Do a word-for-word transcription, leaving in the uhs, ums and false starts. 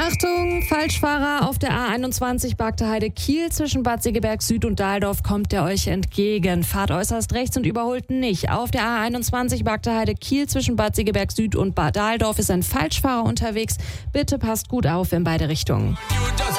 Achtung, Falschfahrer auf der A einundzwanzig Bagdeheide Kiel zwischen Bad Segeberg Süd und Dahldorf kommt der euch entgegen. Fahrt äußerst rechts und überholt nicht. Auf der A einundzwanzig Bagdeheide Kiel zwischen Bad Segeberg Süd und Bad Dahldorf ist ein Falschfahrer unterwegs. Bitte passt gut auf in beide Richtungen.